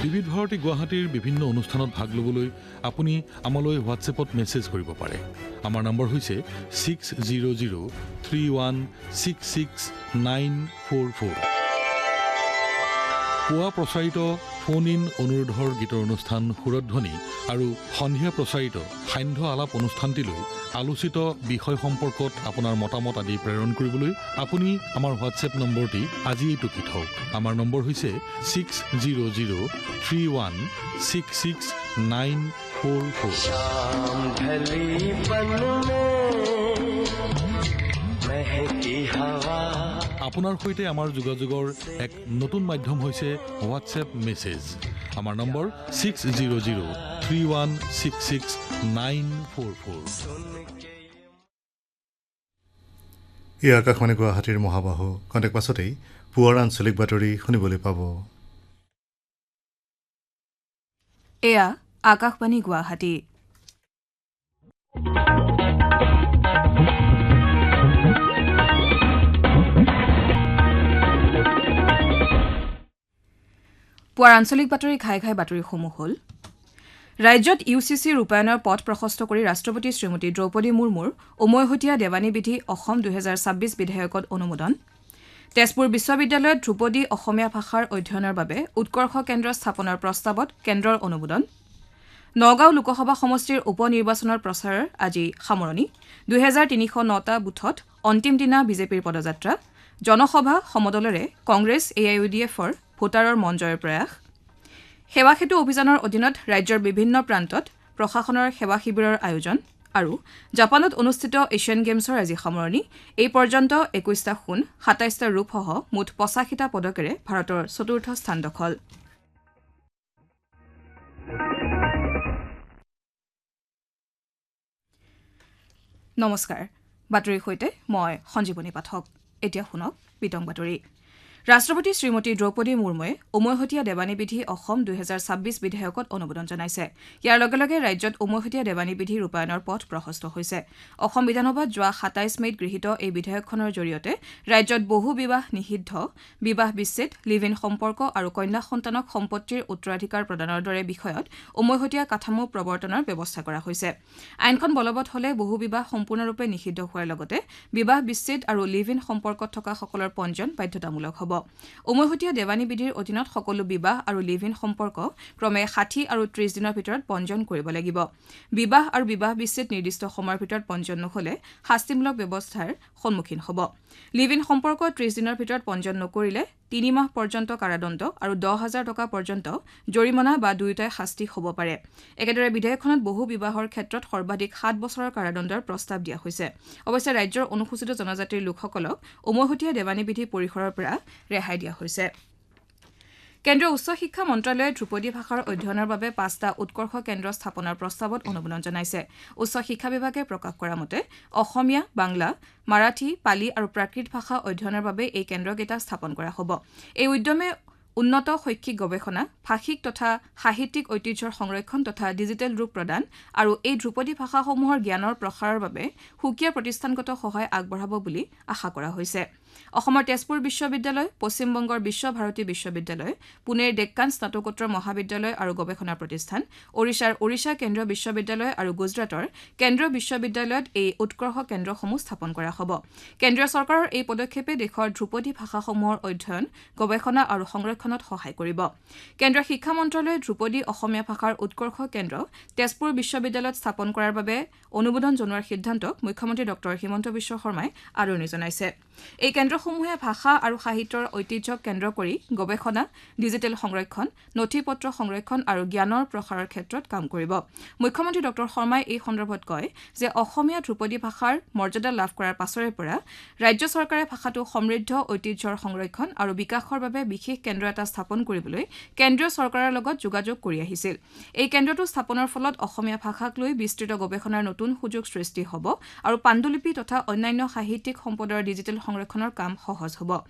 বিবিধ ভাৰতী গুৱাহাটীৰ বিভিন্ন অনুষ্ঠানত ভাগ ল'বলৈ আপুনি আমালৈ হোৱাটছএপত মেছেজ কৰিব পাৰে। আমাৰ নম্বৰ হৈছে 6003166944। পুৱা প্ৰচাৰিত ফোন ইন অনুৰোধৰ গীতৰ অনুষ্ঠান সুৰধ্বনি আৰু সন্ধিয়া প্ৰচাৰিত সান্ধ্য আলাপ অনুষ্ঠানটিলৈ আলোচিত বিষয় সম্পৰ্কত আপোনাৰ মতামত আদি প্ৰেৰণ কৰিবলৈ আপুনি আমাৰ হোৱাটছএপ নম্বৰটি আজিয়েই টুকি থওক। আমাৰ নম্বৰ হৈছে 6003166944। আপোনাৰ সৈতে আমাৰ যোগাযোগৰ এক নতুন মাধ্যম হৈছে হোৱাটছএপ মেছেজ। আমাৰ নম্বৰ 6003166944। এই আকাশবাণী গুৱাহাটীৰ মহাবাহু কণ্টেক পাছতেই পুৱাৰ আঞ্চলিক বাতৰি শুনিবলৈ পাব। এয়া আকাশবাণী গুৱাহাটী। পুৱাৰ আঞ্চলিক বাতৰি ঘাই বাতৰিসমূহ হ'ল ৰাজ্যত UCC ৰূপায়ণৰ পথ প্ৰশস্ত কৰি ৰাষ্ট্ৰপতি শ্ৰীমতী দ্ৰৌপদী মুৰ্মুৰ উমৈহতীয়া দেৱানী বিধি অসম 2026 বিধেয়কত অনুমোদন। তেজপুৰ বিশ্ববিদ্যালয়ত ধ্ৰুপদী অসমীয়া ভাষাৰ অধ্যয়নৰ বাবে উৎকৰ্ষ কেন্দ্ৰ স্থাপনৰ প্ৰস্তাৱত কেন্দ্ৰৰ অনুমোদন। নগাঁও লোকসভা সমষ্টিৰ উপ নিৰ্বাচনৰ প্ৰচাৰৰ আজি সামৰণি। 2309টা বুথত অন্তিম দিনা বিজেপিৰ পদযাত্ৰা। জনসভা সমদলেৰে কংগ্ৰেছ AIUDFৰ ভোটাৰৰ মন জয়ৰ প্ৰয়াস। সেৱা সেতু অভিযানৰ অধীনত ৰাজ্যৰ বিভিন্ন প্ৰান্তত প্ৰশাসনৰ সেৱা শিবিৰৰ আয়োজন আৰু জাপানত অনুষ্ঠিত এছিয়ান গেমছৰ আজি সামৰণি। এই পৰ্যন্ত 21টা সোণ 27টা ৰূপসহ মুঠ 85টা পদকেৰে ভাৰতৰ চতুৰ্থ স্থান দখল। নমস্কাৰ, বাতৰিৰ সৈতে মই সঞ্জীৱনী পাঠক। এতিয়া শুনক বিতং বাতৰি। ৰাষ্ট্ৰপতি শ্ৰীমতী দ্ৰৌপদী মুৰ্মুৱে উমৈহতীয়া দেৱানী বিধি অসম 2026 বিধেয়কত অনুমোদন জনাইছে। ইয়াৰ লগে লগে ৰাজ্যত উমৈহতীয়া দেৱানী বিধি ৰূপায়ণৰ পথ প্ৰশস্ত হৈছে। অসম বিধানসভাত যোৱা 27 মে'ত গৃহীত এই বিধেয়কখনৰ জৰিয়তে ৰাজ্যত বহু বিবাহ নিষিদ্ধ, বিবাহ বিচ্ছেদ, লিভ ইন সম্পৰ্ক আৰু কন্যা সন্তানক সম্পত্তিৰ উত্তৰাধিকাৰ প্ৰদানৰ দৰে বিষয়ত উমৈহতীয়া কাঠামো প্ৰৱৰ্তনৰ ব্যৱস্থা কৰা হৈছে। আইনখন বলবৎ হলে বহু বিবাহ সম্পূৰ্ণৰূপে নিষিদ্ধ হোৱাৰ লগতে বিবাহ বিচ্ছেদ আৰু লিভ ইন সম্পৰ্কত থকা সকলৰ পঞ্জীয়ন বাধ্যতামূলক হ'ব। উমৈহতীয়া দেৱানী বিধিৰ অধীনত সকলো বিবাহ আৰু লিভ ইন সম্পৰ্ক ক্ৰমে 60 আৰু 30 দিনৰ ভিতৰত পঞ্জীয়ন কৰিব লাগিব। বিবাহ আৰু বিবাহ বিচ্ছেদ নিৰ্দিষ্ট সময়ৰ ভিতৰত পঞ্জীয়ন নহলে শাস্তিমূলক ব্যৱস্থাৰ সন্মুখীন হ'ব। লিভ ইন সম্পৰ্ক 30 দিনৰ ভিতৰত পঞ্জীয়ন নকৰিলে 3 মাহ পৰ্যন্ত কাৰাদণ্ড আৰু 10,000 টকা পৰ্যন্ত জৰিমনা বা দুয়োটাই শাস্তি হ'ব পাৰে। একেদৰে বিধেয়কখনত বহু বিবাহৰ ক্ষেত্ৰত সৰ্বাধিক 7 বছৰৰ কাৰাদণ্ডৰ প্ৰস্তাৱ দিয়া হৈছে। অৱশ্যে ৰাজ্যৰ অনুসূচিত জনজাতিৰ লোকসকলক উমৈহতীয়া দেৱানী বিধি পৰিসৰৰ পৰা ৰেহাই দিয়া হৈছে। কেন্দ্ৰীয় উচ্চ শিক্ষা মন্ত্ৰালয়ে ধ্ৰুপদী ভাষাৰ অধ্যয়নৰ বাবে 5টা উৎকৰ্ষ কেন্দ্ৰ স্থাপনৰ প্ৰস্তাৱত অনুমোদন জনাইছে। উচ্চ শিক্ষা বিভাগে প্ৰকাশ কৰা মতে অসমীয়া, বাংলা, মাৰাঠী, পালি আৰু প্ৰাকৃত ভাষা অধ্যয়নৰ বাবে এই কেন্দ্ৰকেইটা স্থাপন কৰা হ'ব। এই উদ্যমে উন্নত শৈক্ষিক গৱেষণা, ভাষিক তথা সাহিত্যিক ঐতিহ্যৰ সংৰক্ষণ তথা ডিজিটেল ৰূপ প্ৰদান আৰু এই ধ্ৰুপদী ভাষাসমূহৰ জ্ঞানৰ প্ৰসাৰৰ বাবে সুকীয়া প্ৰতিষ্ঠানগত সহায় আগবঢ়াব বুলি আশা কৰা হৈছে। অসমৰ তেজপুৰ বিশ্ববিদ্যালয়, পশ্চিমবংগৰ বিশ্বভাৰতী বিশ্ববিদ্যালয়, পুনেৰ ডেক্কান স্নাতকোত্তৰ মহাবিদ্যালয় আৰু গৱেষণা প্ৰতিষ্ঠান, ওড়িশাৰ ওড়িশা কেন্দ্ৰীয় বিশ্ববিদ্যালয় আৰু গুজৰাটৰ কেন্দ্ৰীয় বিশ্ববিদ্যালয়ত এই উৎকৰ্ষ কেন্দ্ৰসমূহ স্থাপন কৰা হ'ব। কেন্দ্ৰীয় চৰকাৰৰ এই পদক্ষেপে দেশৰ ধ্ৰুপদী ভাষাসমূহৰ অধ্যয়ন, গৱেষণা আৰু সংৰক্ষণত সহায় কৰিব। কেন্দ্ৰীয় শিক্ষা মন্ত্ৰালয়ে ধ্ৰুপদী অসমীয়া ভাষাৰ উৎকৰ্ষ কেন্দ্ৰ তেজপুৰ বিশ্ববিদ্যালয়ত স্থাপন কৰাৰ বাবে অনুমোদন জনোৱাৰ সিদ্ধান্তক মুখ্যমন্ত্ৰী ডক্টৰ হিমন্ত বিশ্ব শৰ্মাই আদৰণি জনাইছে। এই কেন্দ্ৰসমূহে ভাষা আৰু সাহিত্যৰ ঐতিহ্যক কেন্দ্ৰ কৰি গৱেষণা, ডিজিটেল সংৰক্ষণ, নথি পত্ৰ সংৰক্ষণ আৰু জ্ঞানৰ প্ৰসাৰৰ ক্ষেত্ৰত কাম কৰিব। মুখ্যমন্ত্ৰী ডক্টৰ শৰ্মাই এই সন্দৰ্ভত কয় যে অসমীয়া ধ্ৰুপদী ভাষাৰ মৰ্যাদা লাভ কৰাৰ পাছৰে পৰা ৰাজ্য চৰকাৰে ভাষাটো সমৃদ্ধ ঐতিহ্যৰ সংৰক্ষণ আৰু বিকাশৰ বাবে বিশেষ কেন্দ্ৰ এটা স্থাপন কৰিবলৈ কেন্দ্ৰীয় চৰকাৰৰ লগত যোগাযোগ কৰি আহিছিল। এই কেন্দ্ৰটো স্থাপনৰ ফলত অসমীয়া ভাষাক লৈ বিস্তৃত গৱেষণাৰ নতুন সুযোগ সৃষ্টি হ'ব আৰু পাণ্ডুলিপি তথা অন্যান্য সাহিত্যিক সম্পদৰ ডিজিটেল সংৰক্ষণৰ কাম সহজ হ'ব।